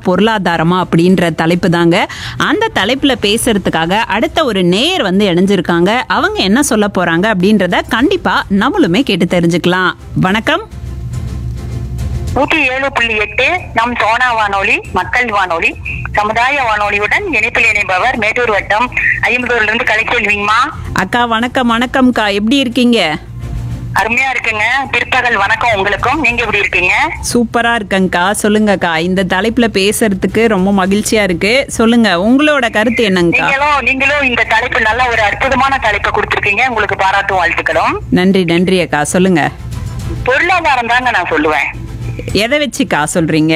பொருளாதாரமா அப்படின்ற தலைப்பு தாங்க. அந்த தலைப்புல பேசுறதுக்காக அடுத்த ஒரு நேயர் வந்து இணைஞ்சிருக்காங்க. அவங்க என்ன சொல்ல போறாங்க அப்படின்றத கண்டிப்பா நம்மளுமே கேட்டு தெரிஞ்சுக்கலாம். வணக்கம். 107.8 நம் சோனா வானொலி, மக்கள் வானொலி, சமுதாய வானொலியுடன் இணைப்பில் இணைப்பவர் மேட்டூர் வட்டம் ஐம்பதூர்ல இருந்து கலைச்செல்விங்கம்மா. அக்கா வணக்கம். வணக்கம்க்கா, எப்படி இருக்கீங்க? அருமையா இருக்குங்க. பிற்பகல் வணக்கம் உங்களுக்கும். நீங்க எப்படி இருக்கீங்க? சூப்பரா இருக்கங்கக்கா. சொல்லுங்கக்கா, இந்த தலைப்புல பேசுறதுக்கு ரொம்ப மகிழ்ச்சியா இருக்கு. சொல்லுங்க, உங்களோட கருத்து என்னங்கக்கா? நீங்களும் இந்த தலைப்பு நல்ல ஒரு அற்புதமான தலைப்பை கொடுத்திருக்கீங்க. உங்களுக்கு பாராட்டும் வாழ்த்துக்களும். நன்றி நன்றி அக்கா. சொல்லுங்க. பொருளாதாரம் தாங்க நான் சொல்லுவேன். எதை வச்சுக்கா சொல்றீங்க?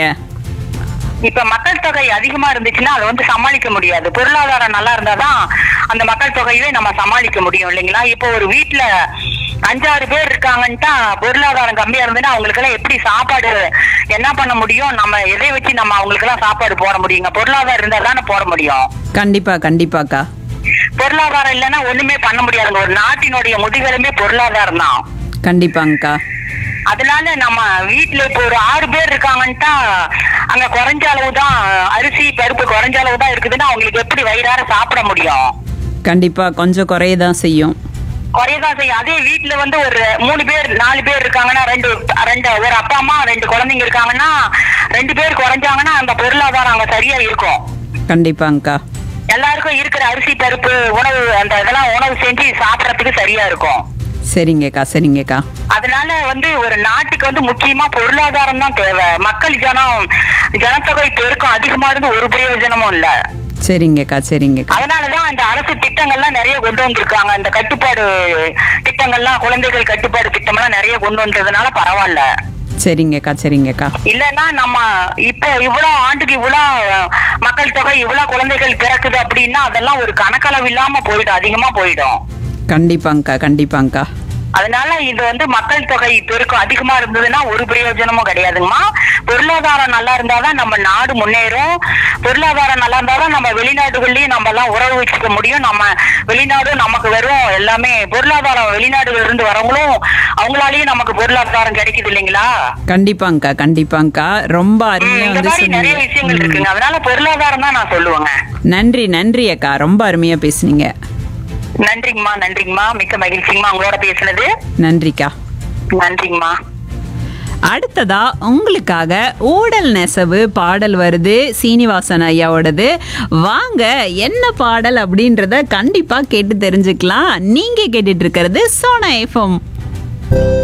இப்ப மக்கள் தொகை அதிகமா இருந்துச்சுன்னா அதை வந்து சமாளிக்க முடியாது. பொருளாதாரம் நல்லா இருந்தாதான் அந்த மக்கள் தொகையவே நம்ம சமாளிக்க முடியும் இல்லைங்களா? இப்போ ஒரு வீட்டுல 5-6 பேர் இருக்காங்கன்ட்டா பொருளாதாரம் கம்மியா இருந்ததுன்னா அவங்களுக்கு எல்லாம் எப்படி சாப்பாடு என்ன பண்ண முடியும்? நம்ம எதை வச்சு நம்ம அவங்களுக்கு எல்லாம் சாப்பாடு போட முடியுங்க? பொருளாதாரம் இருந்தா தானே போட முடியும். கண்டிப்பா கண்டிப்பாக்கா. பொருளாதாரம் இல்லைன்னா ஒண்ணுமே பண்ண முடியாதுங்க. ஒரு நாட்டினுடைய முதுகெலும்பே பொருளாதாரம் தான். கண்டிப்பாங்கக்கா. அதனால நம்ம வீட்டுல இப்போ ஒரு 6 பேர் இருக்காங்கன்ட்டா அங்க குறைஞ்ச அளவுதான் அரிசி பருப்பு குறைஞ்ச அளவுதான் இருக்குதுன்னா அவங்களுக்கு எப்படி வயிறார சாப்பிட முடியும்? கண்டிப்பா கொஞ்சம் குறையதான் செய்யும். குறையதான் செய்யும். அதே வீட்டுல வந்து ஒரு 3 பேர் 4 பேர் இருக்காங்கன்னா ரெண்டு ஒரு அப்பா அம்மா 2 குழந்தைங்க இருக்காங்கன்னா 2 பேர் குறைஞ்சாங்கன்னா அந்த பொருளாதாரம் அங்க சரியா இருக்கும். கண்டிப்பாங்கக்கா. எல்லாருக்கும் இருக்கிற அரிசி பருப்பு உணவு அந்த இதெல்லாம் உணவு செஞ்சு சாப்பிடறதுக்கு சரியா இருக்கும். சரிங்கக்கா சரிங்கக்கா. அதனால வந்து ஒரு நாட்டுக்கு வந்து முக்கியமா பொருளாதாரம் தான் தேவை. மக்கள் ஜனத்தொகை பெருக்கம் அதிகமா இருந்து ஒரு பிரயோஜனமும் இல்ல. சரிங்கக்கா சரிங்கக்கா. அதனாலதான் இந்த அரசு திட்டங்கள்லாம் நிறைய கொண்டு வந்திருக்காங்க. இந்த கட்டுப்பாடு திட்டங்கள்லாம், குழந்தைகள் கட்டுப்பாடு திட்டம் எல்லாம் நிறைய கொண்டு வந்ததுனால பரவாயில்ல. சரிங்கக்கா சரிங்கக்கா. இல்லன்னா நம்ம இப்ப இவ்வளவு ஆண்டுக்கு இவ்வளவு மக்கள் தொகை இவ்வளவு குழந்தைகள் பிறக்குது அப்படின்னா அதெல்லாம் ஒரு கணக்களவு இல்லாம போயிடும், அதிகமா போயிடும். கண்டிப்பாங்கக்கா கண்டிப்பாங்கக்கா. அதனால இது வந்து மக்கள் தொகை பெருக்கம் அதிகமா இருந்ததுன்னா ஒரு பிரயோஜனமும் கிடையாதுங்கம்மா. பொருளாதாரம் நல்லா இருந்தாதான் நம்ம நாடு முன்னேறும். பொருளாதாரம் நல்லா இருந்தாதான் நம்ம வெளிநாடுகள்லயும் நம்ம எல்லாம் உறவு வச்சுக்க முடியும். நம்ம வெளிநாடும் நமக்கு வரும். எல்லாமே பொருளாதாரம் வெளிநாடுகள் இருந்து வரவங்களும் அவங்களாலயும் நமக்கு பொருளாதாரம் கிடைக்குது இல்லைங்களா? கண்டிப்பாங்கக்கா கண்டிப்பாங்கக்கா. ரொம்ப அருமையா இந்த மாதிரி நிறைய விஷயங்கள் இருக்குங்க. அதனால பொருளாதாரம் தான் நான் சொல்லுவேங்க. நன்றி நன்றி அக்கா, ரொம்ப அருமையா பேசுனீங்க. நன்றிங்கம்மா. மிக்க மகிழ்ச்சிங்கம்மா உங்களோட பேசுனது. நன்றிக்கா. நன்றிங்கம்மா. அடுத்ததா உங்களுக்காக ஊடல் நெசவு பாடல் வருது, சீனிவாசன் ஐயாவோடது. வாங்க, என்ன பாடல் அப்படின்றத கண்டிப்பா கேட்டு தெரிஞ்சுக்கலாம். நீங்க கேட்டுட்டு இருக்கிறது சோனா எஃப்எம்.